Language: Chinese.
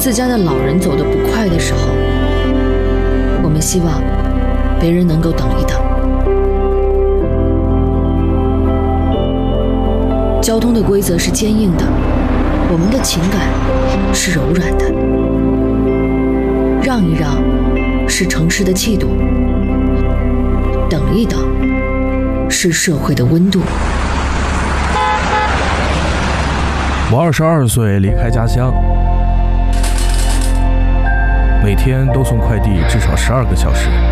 自家的老人走得不快的时候，我们希望别人能够等一等。交通的规则是坚硬的，我们的情感是柔软的。让一让是城市的气度，等一等是社会的温度。 我22岁离开家乡，每天都送快递至少12个小时。